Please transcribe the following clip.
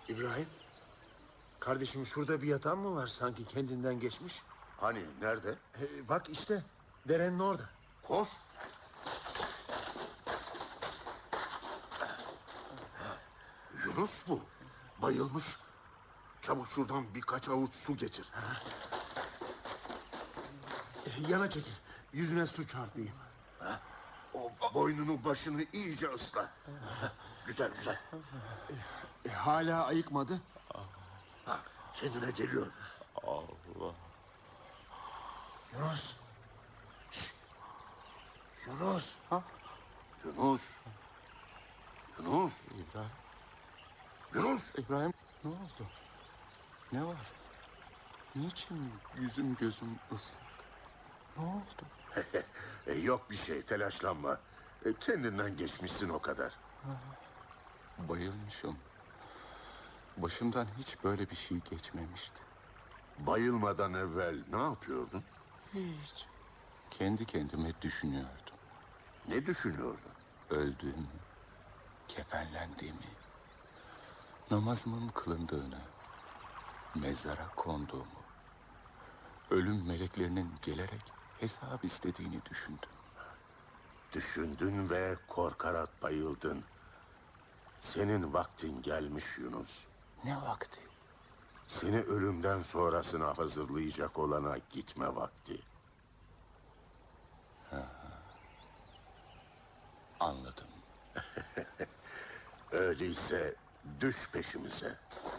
İbrahim, kardeşim şurada bir yatan mı var, sanki kendinden geçmiş? Hani nerede? Bak işte, derenin orada. Koş. Yunus bu. Bayılmış. Çabuk şuradan birkaç avuç su getir. Yana çekil, yüzüne su çarpayım. O boynunu başını iyice ısla. Güzel güzel. Hala ayıkmadı. Kendine geliyor. Allah. Yunus. Şişt. Yunus. Yunus. Yunus. İbrahim. Yunus. İbrahim, ne oldu? Ne var? Niçin yüzüm gözüm ıslak? Ne oldu? Yok bir şey, telaşlanma. Kendinden geçmişsin o kadar. Bayılmışım. Başımdan hiç böyle bir şey geçmemişti. Bayılmadan evvel ne yapıyordun? Hiç. Kendi kendime düşünüyordum. Ne düşünüyordun? Öldüğümü, kefenlendiğimi, namazımın kılındığını, mezara konduğumu, ölüm meleklerinin gelerek hesap istediğini düşündüm. Düşündün ve korkarak bayıldın. Senin vaktin gelmiş Yunus. Ne vakti? Seni ölümden sonrasına hazırlayacak olana gitme vakti. Anladım. Öyleyse düş peşimize.